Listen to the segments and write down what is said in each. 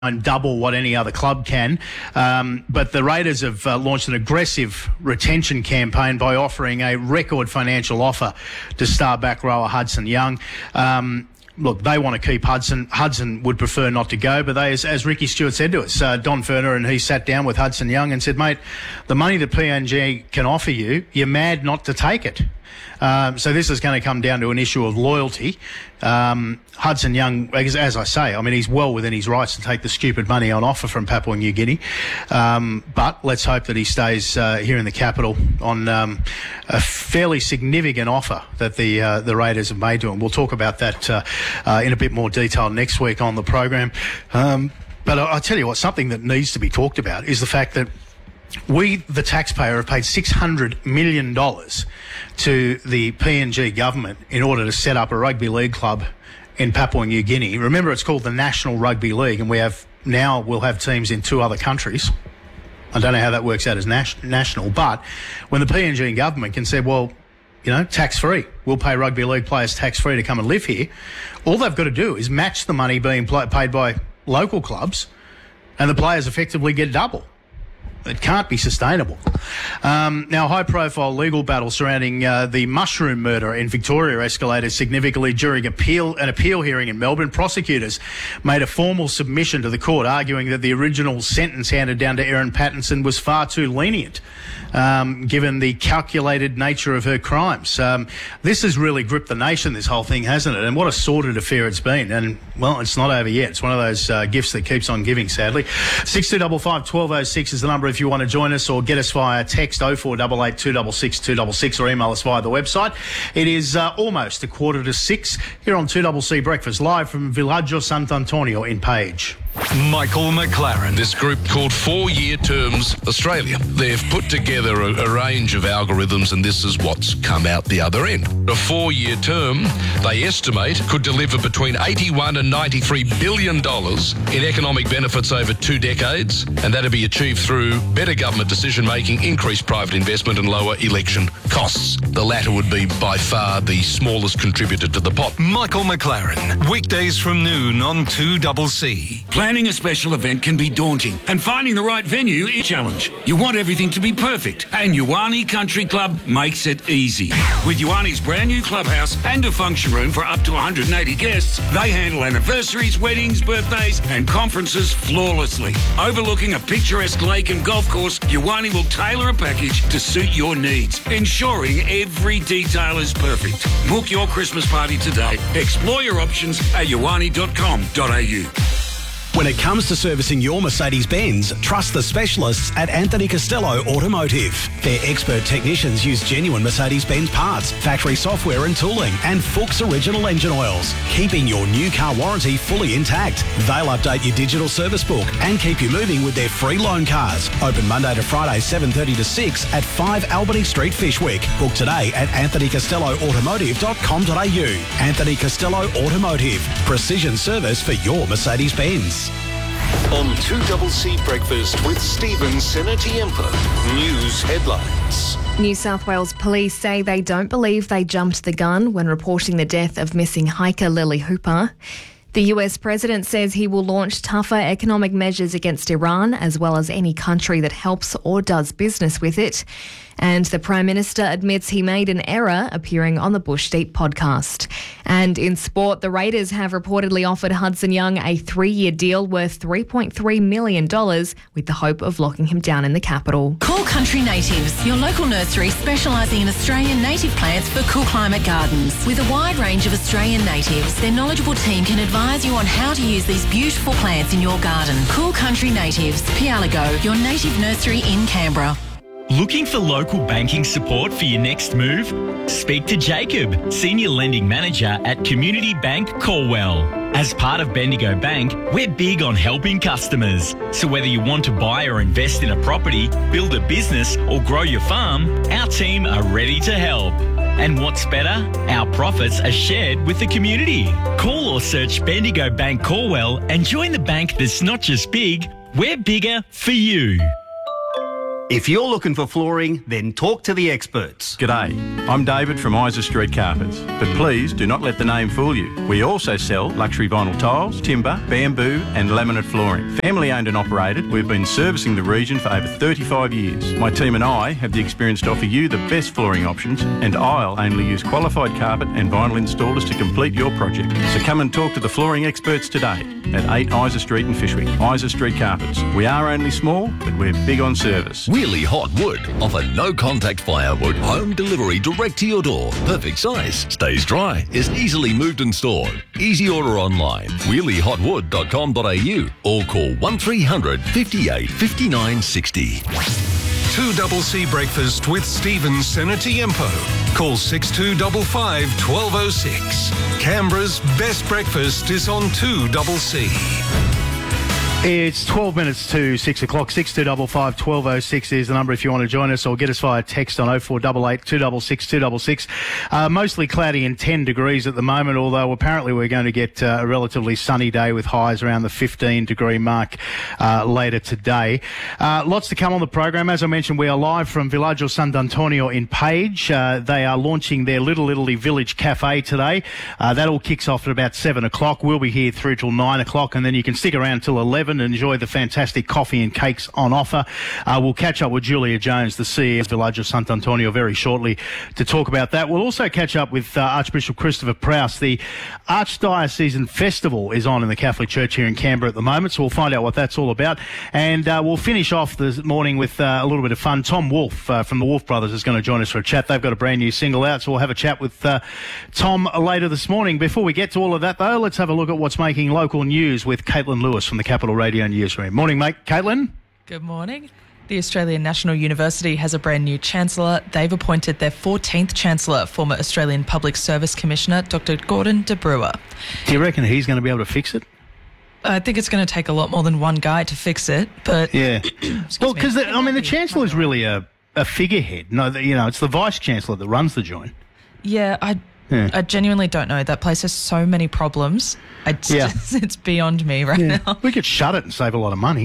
and double what any other club can. But the Raiders have launched an aggressive retention campaign by offering a record financial offer to star back rower Hudson Young. Look, they want to keep Hudson. Hudson would prefer not to go, but they, as Ricky Stewart said to us, Don Ferner and he sat down with Hudson Young and said, mate, the money that PNG can offer you, you're mad not to take it. So this is going to come down to an issue of loyalty. Hudson Young, as I say, I mean, he's well within his rights to take the stupid money on offer from Papua New Guinea. But let's hope that he stays here in the capital on a fairly significant offer that the Raiders have made to him. We'll talk about that in a bit more detail next week on the program. But I'll tell you what, something that needs to be talked about is the fact that we, the taxpayer, have paid $600 million to the PNG government in order to set up a rugby league club in Papua New Guinea. Remember, it's called the National Rugby League, and we'll have teams in 2 other countries. I don't know how that works out as national, but when the PNG government can say, well, you know, tax-free, we'll pay rugby league players tax-free to come and live here, all they've got to do is match the money being paid by local clubs, and the players effectively get double. It can't be sustainable. Now, high-profile legal battle surrounding the mushroom murder in Victoria escalated significantly during an appeal hearing in Melbourne. Prosecutors made a formal submission to the court, arguing that the original sentence handed down to Erin Pattinson was far too lenient, given the calculated nature of her crimes. This has really gripped the nation, this whole thing, hasn't it? And what a sordid affair it's been. And, well, it's not over yet. It's one of those gifts that keeps on giving, sadly. 6255 1206 is the number if you want to join us, or get us via text 0488 266 266, or email us via the website. It is almost 5:45 here on 2CC Breakfast, live from Villaggio Sant'Antonio in Page. Michael McLaren. This group called 4 Year Terms Australia. They've put together a range of algorithms, and this is what's come out the other end. A 4-year term, they estimate, could deliver between $81 and $93 billion in economic benefits over 2 decades, and that'll be achieved through better government decision-making, increased private investment and lower election costs. The latter would be by far the smallest contributor to the pot. Michael McLaren, weekdays from noon on 2CC. Planning a special event can be daunting, and finding the right venue is a challenge. You want everything to be perfect, and Ioane Country Club makes it easy. With Ioane's brand new clubhouse and a function room for up to 180 guests, they handle anniversaries, weddings, birthdays, and conferences flawlessly. Overlooking a picturesque lake and golf course, Ioane will tailor a package to suit your needs, ensuring every detail is perfect. Book your Christmas party today. Explore your options at ioane.com.au. When it comes to servicing your Mercedes-Benz, trust the specialists at Anthony Costello Automotive. Their expert technicians use genuine Mercedes-Benz parts, factory software and tooling, and Fuchs original engine oils, keeping your new car warranty fully intact. They'll update your digital service book and keep you moving with their free loan cars. Open Monday to Friday, 7:30 to 6 at 5 Albany Street, Fyshwick. Book today at anthonycostelloautomotive.com.au. Anthony Costello Automotive. Precision service for your Mercedes-Benz. On 2CC Breakfast with Stephen Senatiempo. News headlines. New South Wales police say they don't believe they jumped the gun when reporting the death of missing hiker Lily Hooper. The US president says he will launch tougher economic measures against Iran, as well as any country that helps or does business with it. And the Prime Minister admits he made an error appearing on the Bush Deep podcast. And in sport, the Raiders have reportedly offered Hudson Young a 3-year deal worth $3.3 million with the hope of locking him down in the capital. Cool Country Natives, your local nursery specialising in Australian native plants for cool climate gardens. With a wide range of Australian natives, their knowledgeable team can advise you on how to use these beautiful plants in your garden. Cool Country Natives, Pialago, your native nursery in Canberra. Looking for local banking support for your next move? Speak to Jacob, Senior Lending Manager at Community Bank Colwell. As part of Bendigo Bank, we're big on helping customers. So whether you want to buy or invest in a property, build a business or grow your farm, our team are ready to help. And what's better? Our profits are shared with the community. Call or search Bendigo Bank Colwell and join the bank that's not just big, we're bigger for you. If you're looking for flooring, then talk to the experts. G'day, I'm David from Isa Street Carpets, but please do not let the name fool you. We also sell luxury vinyl tiles, timber, bamboo and laminate flooring. Family owned and operated, we've been servicing the region for over 35 years. My team and I have the experience to offer you the best flooring options, and I'll only use qualified carpet and vinyl installers to complete your project. So come and talk to the flooring experts today at 8 Isa Street in Fyshwick. Isa Street Carpets. We are only small, but we're big on service. Wheelie Hot Wood offer no contact firewood, home delivery direct to your door. Perfect size, stays dry, is easily moved and stored. Easy order online, wheeliehotwood.com.au or call 1300 58 59 60. 2CC Breakfast with Stephen Senatiempo. Call 6255 1206. Canberra's best breakfast is on 2CC. It's 12 minutes to 6 o'clock. 6255 1206 is the number if you want to join us, or get us via text on 0488 266 266. Mostly cloudy and 10 degrees at the moment, although apparently we're going to get a relatively sunny day with highs around the 15-degree mark later today. Lots to come on the program. As I mentioned, we are live from Villaggio Sant'Antonio in Page. They are launching their Little Italy Village Cafe today. That all kicks off at about 7 o'clock. We'll be here through till 9 o'clock, and then you can stick around till 11 and enjoy the fantastic coffee and cakes on offer. We'll catch up with Julia Jones, the CEO of Villaggio Sant'Antonio, very shortly to talk about that. We'll also catch up with Archbishop Christopher Prowse. The Archdiocesan Festival is on in the Catholic Church here in Canberra at the moment, so we'll find out what that's all about. And we'll finish off this morning with a little bit of fun. Tom Wolfe from the Wolfe Brothers is going to join us for a chat. They've got a brand new single out, so we'll have a chat with Tom later this morning. Before we get to all of that, though, let's have a look at what's making local news with Caitlin Lewis from the Capital Radio Newsroom. Morning, mate. Caitlin? Good morning. The Australian National University has a brand new Chancellor. They've appointed their 14th Chancellor, former Australian Public Service Commissioner, Dr. Gordon de Brewer. Do you reckon he's going to be able to fix it? I think it's going to take a lot more than one guy to fix it, but... Yeah. Well, because, the Chancellor is really a figurehead. No, it's the Vice-Chancellor that runs the joint. Yeah, I genuinely don't know. That place has so many problems. It's beyond me now. We could shut it and save a lot of money.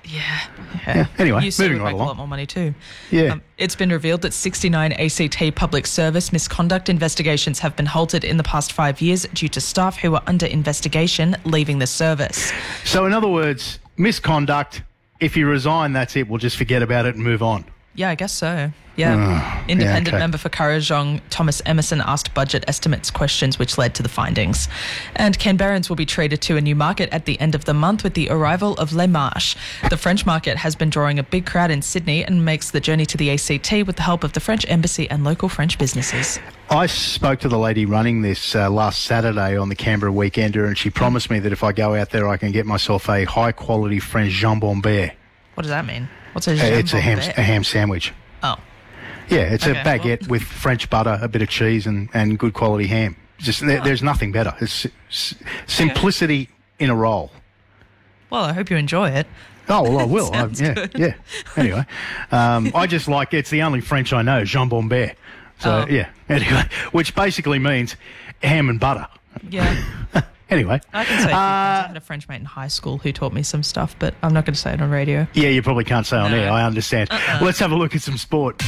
Yeah. Anyway, you moving would right make along. a lot more money too. Yeah. It's been revealed that 69 ACT public service misconduct investigations have been halted in the past 5 years due to staff who are under investigation leaving the service. So, in other words, misconduct. If you resign, that's it. We'll just forget about it and move on. Yeah, I guess so. Yeah. Independent member for Kurrajong, Thomas Emerson, asked budget estimates questions which led to the findings. And Canberrans will be treated to a new market at the end of the month with the arrival of Les Marches. The French market has been drawing a big crowd in Sydney and makes the journey to the ACT with the help of the French Embassy and local French businesses. I spoke to the lady running this last Saturday on the Canberra Weekender, and she promised me that if I go out there, I can get myself a high-quality French jambon beurre. What does that mean? What's a jambon It's a ham sandwich. Oh. Yeah, it's a baguette with French butter, a bit of cheese, and good quality ham. There's nothing better. It's simplicity in a roll. Well, I hope you enjoy it. Oh, well, I will. Good. Yeah. Anyway, I just like, it's the only French I know, jambon beurre. So, anyway, which basically means ham and butter. Yeah. Anyway. I can say I had a French mate in high school who taught me some stuff, but I'm not going to say it on radio. Yeah, you probably can't say on air. I understand. Let's have a look at some sport.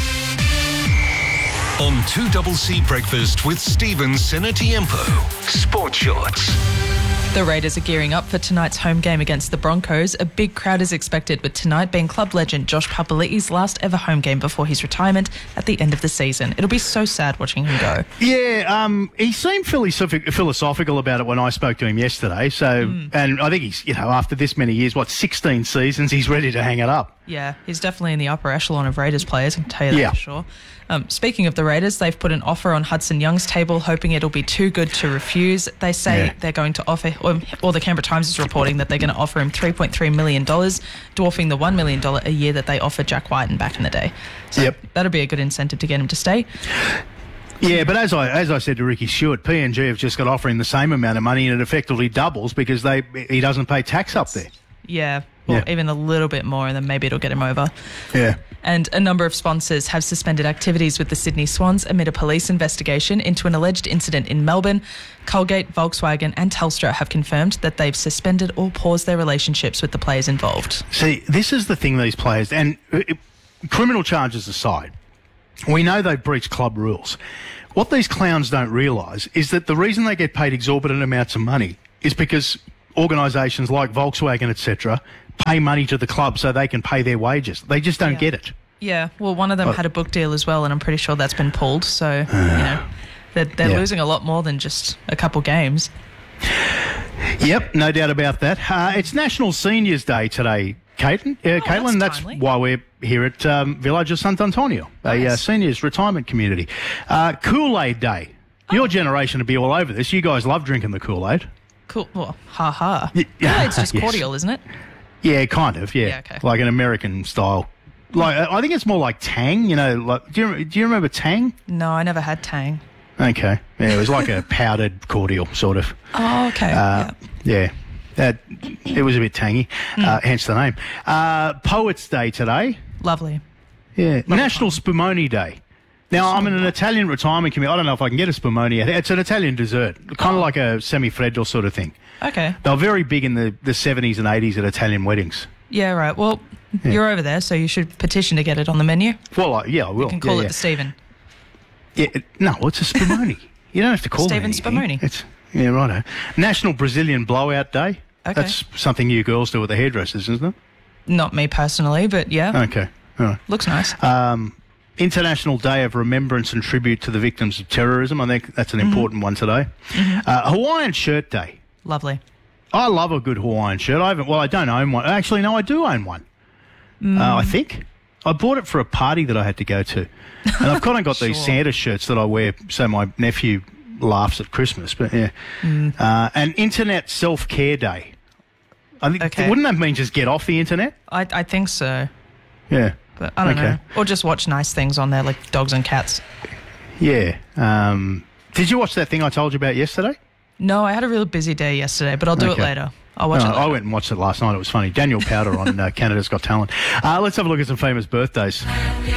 On 2CC Breakfast with Stephen Senatiempo. Sport Shorts. The Raiders are gearing up for tonight's home game against the Broncos. A big crowd is expected, with tonight being club legend Josh Papali'i's last ever home game before his retirement at the end of the season. It'll be so sad watching him go. Yeah, he seemed philosophical about it when I spoke to him yesterday. So, and I think he's, after this many years, 16 seasons, he's ready to hang it up. Yeah, he's definitely in the upper echelon of Raiders players, I can tell you that for sure. Speaking of the Raiders, they've put an offer on Hudson Young's table, hoping it'll be too good to refuse. They say they're going to offer, or the Canberra Times is reporting that they're going to offer him $3.3 million, dwarfing the $1 million a year that they offered Jack Whiten back in the day. So that'll be a good incentive to get him to stay. Yeah, but as I said to Ricky Stewart, PNG have just got offering the same amount of money, and it effectively doubles because he doesn't pay tax up there. Yeah. Or even a little bit more, and then maybe it'll get him over. Yeah. And a number of sponsors have suspended activities with the Sydney Swans amid a police investigation into an alleged incident in Melbourne. Colgate, Volkswagen and Telstra have confirmed that they've suspended or paused their relationships with the players involved. See, this is the thing, these players, and criminal charges aside, we know they've breached club rules. What these clowns don't realise is that the reason they get paid exorbitant amounts of money is because organisations like Volkswagen, etc., pay money to the club so they can pay their wages. They just don't get it. Yeah, well, one of them had a book deal as well, and I'm pretty sure that's been pulled. So, they're losing a lot more than just a couple games. Yep, no doubt about that. It's National Seniors Day today, Caitlin. Caitlin, that's why we're here at Village of Sant Antonio, a seniors retirement community. Kool-Aid Day. Your generation would be all over this. You guys love drinking the Kool-Aid. Cool. Well, ha. Kool-Aid's just cordial, isn't it? Yeah, kind of, yeah. Okay. Like an American style. Like I think it's more like Tang, like do you remember Tang? No, I never had Tang. Okay. Yeah, it was like a powdered cordial, sort of. Oh, okay. Yeah. It was a bit tangy, hence the name. Poets' Day today. Lovely. Yeah. National Spumoni Day. Now, I'm in an Italian retirement community. I don't know if I can get a spumoni. It's an Italian dessert, kind of like a semifreddo sort of thing. Okay. They were very big in the 70s and 80s at Italian weddings. Yeah, right. Well, you're over there, so you should petition to get it on the menu. Well, I will. You can call it the Stephen. Yeah, no, it's a spumoni. You don't have to call it Stephen anything. Spumoni. Yeah, righto. National Brazilian Blowout Day. Okay. That's something you girls do with the hairdressers, isn't it? Not me personally, but yeah. Okay. All right. Looks nice. International Day of Remembrance and Tribute to the Victims of Terrorism. I think that's an important one today. Hawaiian Shirt Day. Lovely. I love a good Hawaiian shirt. I don't own one. Actually, no, I do own one. I think. I bought it for a party that I had to go to. And I've kind of got these Santa shirts that I wear so my nephew laughs at Christmas. But yeah. And Internet Self-Care Day. I think, wouldn't that mean just get off the internet? I think so. Yeah. But I don't know. Or just watch nice things on there, like dogs and cats. Yeah. Did you watch that thing I told you about yesterday? No, I had a real busy day yesterday, but I'll do it later. I'll watch it later. I went and watched it last night. It was funny. Daniel Powder on Canada's Got Talent. Let's have a look at some famous birthdays.